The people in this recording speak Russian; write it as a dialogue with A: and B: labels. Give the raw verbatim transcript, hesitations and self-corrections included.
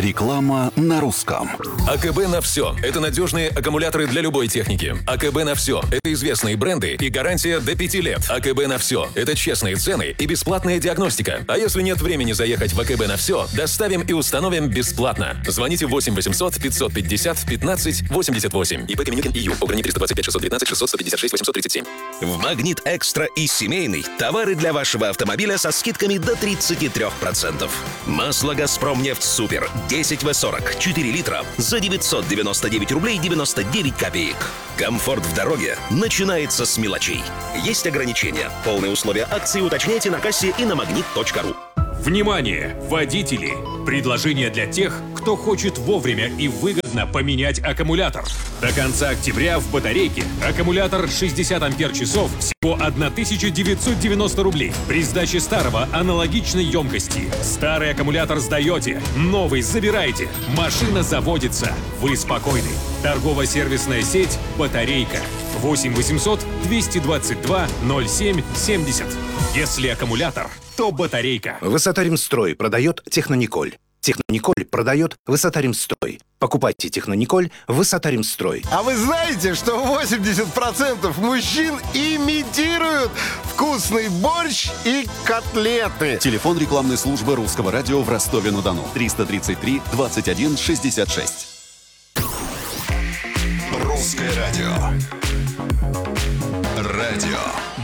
A: Реклама на русском.
B: АКБ на все. Это надежные аккумуляторы для любой техники. АКБ на все. Это известные бренды и гарантия до пяти лет. АКБ на все. Это честные цены и бесплатная диагностика. А если нет времени заехать в АКБ на все, доставим и установим бесплатно. Звоните восемь восемьсот пятьсот пятьдесят пятнадцать восемьдесят восемь. ИП Каменюкин ИЮ. Ограничение триста двадцать пять шестьсот девятнадцать шестьсот сто пятьдесят шесть восемьсот тридцать семь.
C: В Магнит Экстра и Семейный товары для вашего автомобиля со скидками до тридцать три процента. Масло «Газпром нефть Супер» десять вэ сорок, четыре литра за девятьсот девяносто девять рублей девяносто девять копеек. Комфорт в дороге начинается с мелочей. Есть ограничения. Полные условия акции уточняйте на кассе и на магнит точка ру.
D: Внимание, водители! Предложение для тех, кто хочет вовремя и выгодно поменять аккумулятор. До конца октября в батарейке аккумулятор шестьдесят ампер-часов всего тысяча девятьсот девяносто рублей. При сдаче старого аналогичной емкости. Старый аккумулятор сдаете, новый забираете. Машина заводится. Вы спокойны. Торгово-сервисная сеть «Батарейка». восемь восемьсот двести двадцать два ноль семь семьдесят. Если аккумулятор, то батарейка.
E: Высота-Ремстрой продает Технониколь. Технониколь продает Высота-Ремстрой. Покупайте Технониколь Высота-Ремстрой.
F: А вы знаете, что восемьдесят процентов мужчин имитируют вкусный борщ и котлеты?
A: Телефон рекламной службы Русского радио в Ростове-на-Дону. триста тридцать три двадцать один шестьдесят шесть.
C: Русское радио. Радио